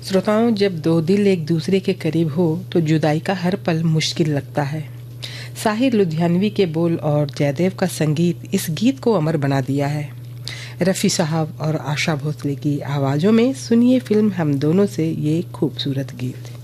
श्रोताओं, जब दो दिल एक दूसरे के करीब हो तो जुदाई का हर पल मुश्किल लगता है। साहिर लुधियानवी के बोल और जयदेव का संगीत इस गीत को अमर बना दिया है। रफ़ी साहब और आशा भोसले की आवाज़ों में सुनिए फिल्म हम दोनों से ये खूबसूरत गीत।